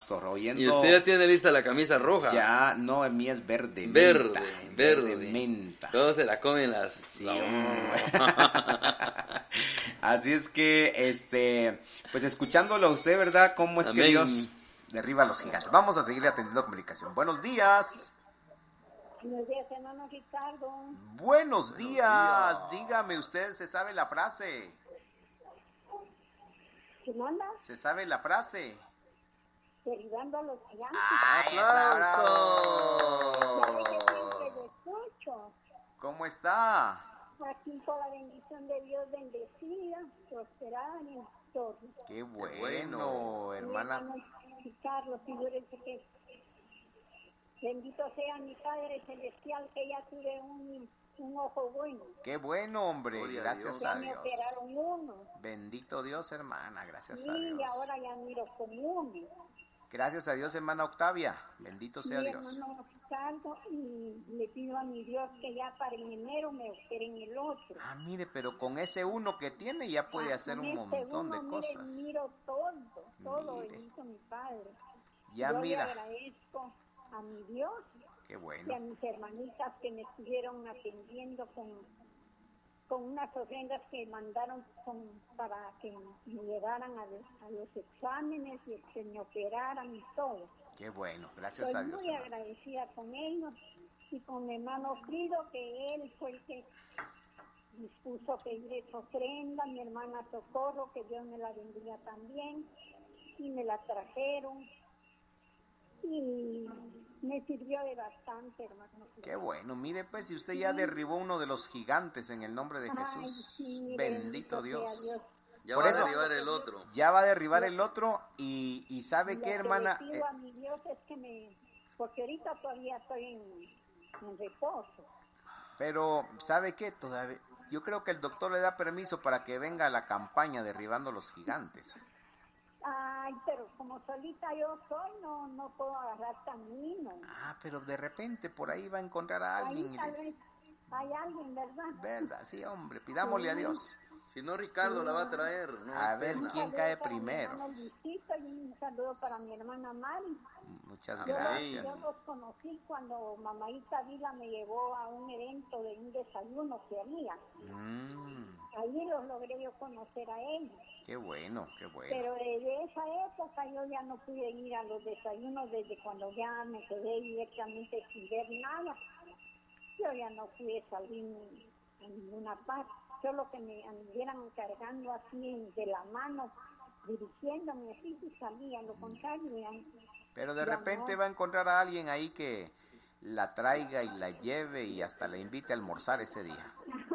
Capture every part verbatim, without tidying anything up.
pastor, oyendo... Y usted ya tiene lista la camisa roja. Ya, no, el mío es verde. Verde, menta, verde. verde menta. Todos se la comen las... Sí, así es que, este, pues escuchándolo a usted, ¿verdad? ¿Cómo es Amén. que Dios derriba a los gigantes? Vamos a seguir atendiendo comunicación. Buenos días. Buenos días, hermano Ricardo. Buenos días. Dígame, ¿usted se sabe la frase? ¿Qué manda? ¿Se sabe la frase? Derribando a los gigantes. ¡Ay, ¡Aplausos! Ya ve que siempre lo escucho. ¿Cómo está? Aquí con la bendición de Dios, bendecida, prosperada en todo. Qué bueno, bueno, hermana. Mi hermano Carlos, figúrese que bendito sea mi Padre Celestial, que ya tuve un, un ojo bueno. Qué bueno, hombre. Gloria a Gracias Ya a me Dios. operaron uno. Bendito Dios, hermana. Gracias Sí, a Dios. y ahora ya miro como uno. Gracias a Dios, hermana Octavia. Bendito sea Mi Dios. hermano Ricardo, y le pido a mi Dios que ya para en enero me operen el otro. Ah, mire, pero con ese uno que tiene ya puede Ah, hacer con un este montón uno, de mire, cosas. Miro todo, todo Mire. bendito mi Padre. Ya Yo mira. le agradezco a mi Dios Qué y a bueno. mis hermanitas que me estuvieron atendiendo con, con unas ofrendas que mandaron con, para que me llevaran a, los- a los exámenes y que me operaran y todo. Qué bueno. Gracias Estoy a Dios, muy hermana. agradecida con ellos y con mi hermano Frido, que él fue el que dispuso pedir esa ofrenda, mi hermana Socorro, que Dios me la bendiga también, y me la trajeron, y me sirvió de bastante, hermano. Qué bueno. Mire, pues, si usted ya derribó uno de los gigantes en el nombre de Ay, Jesús. sí, Bendito sea Dios. Dios. Ya Por va eso- a derribar el otro. Ya va a derribar el otro y, y Y ¿sabe lo qué, que hermana? le pido a mi Dios es que me, porque ahorita todavía estoy en, en reposo. Pero, ¿sabe qué? Todavía, yo creo que el doctor le da permiso para que venga a la campaña derribando los gigantes. Ay, pero como solita yo soy, no, no puedo agarrar camino. Ah, pero de repente por ahí va a encontrar a alguien Ahí y tal les... vez hay alguien, ¿verdad? ¿Verdad? Sí, hombre, pidámosle a Dios. Si no, Ricardo la va a traer. No A hay ver pena. quién Un cae saludo para mi primero. hermano Luisito y un saludo para mi hermana Mari. Muchas Yo, gracias. yo los conocí cuando mamaita Vila me llevó a un evento de un desayuno que había. Mm, Ahí los logré yo conocer a ellos. qué bueno, qué bueno. Pero desde esa época yo ya no pude ir a los desayunos desde cuando ya me quedé directamente sin ver nada. Yo ya no pude salir ni a ninguna parte. Solo que me anduvieran cargando así de la mano, dirigiéndome así, y salía. Lo contrario, ya, Pero de ya repente no. va a encontrar a alguien ahí que la traiga y la lleve y hasta la invite a almorzar ese día.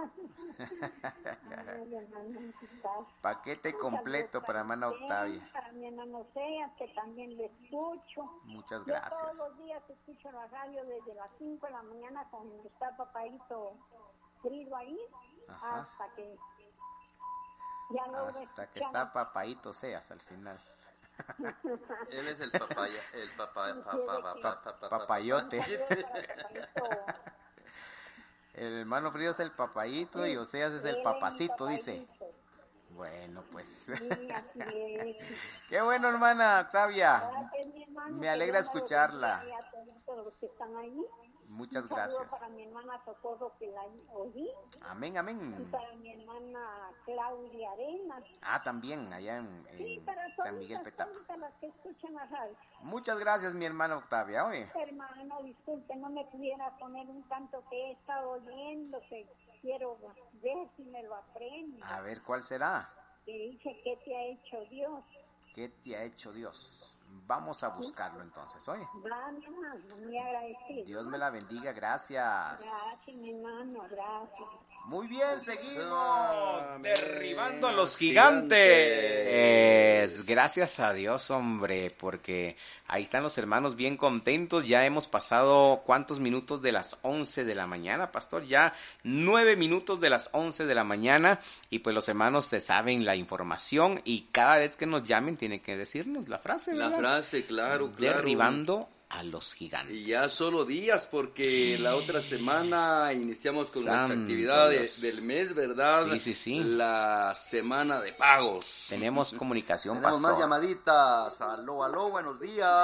Ay, hermano, quizás. Paquete Un completo saludo para hermana usted, Octavia. para mi hermano Sea, que también lo escucho. Muchas Yo gracias. todos los días escucho la radio desde las cinco de la mañana cuando está papaito frío ahí, Ajá. hasta que ya logro Hasta que escuchar. está papaíto seas al final. Él es el papaya, el papá, papá, papá, papá, Papayote. Un saludo para papaito. El hermano Frío es el papayito y Oseas es el Él papacito, mi dice. papayito. Bueno, pues. Sí, así es. Qué bueno, hermana Octavia. Gracias, mi hermano, Me que alegra Dios me lo escucharla. bendiga a todos los que están ahí. Muchas Un saludo gracias. para mi hermana Socorro, que la oí. Amén, Y amén. para mi hermana Claudia Arenas. Ah, también, allá en, Sí, en para San Miguel todas Petapa. todas las que escuchan la radio. Muchas gracias, mi hermana Octavia. Oye, Hermano, disculpe, no me pudiera poner un canto que he estado oyendo, que quiero ver si me lo aprendo. a ver, ¿cuál será? Que dice, ¿qué te ha hecho Dios? ¿Qué te ha hecho Dios? Vamos a buscarlo entonces, oye. Va, mi hermano, muy agradecido. Dios me la bendiga, gracias. Gracias, mi hermano, gracias. Muy bien, seguimos Amén. derribando a los Gigantes. gigantes. Gracias a Dios, hombre, porque ahí están los hermanos bien contentos. Ya hemos pasado cuántos minutos de las once de la mañana, pastor, ya nueve minutos de las once de la mañana y pues los hermanos se saben la información y cada vez que nos llamen tienen que decirnos la frase, La ¿verdad? frase, claro, claro. Derribando a los gigantes. Y ya solo días, porque la otra semana iniciamos con Santo nuestra actividad de- Dios. del mes, ¿verdad? Sí, sí, sí. La semana de pagos. Tenemos comunicación, Tenemos pastor. más llamaditas. Aló, aló, buenos días.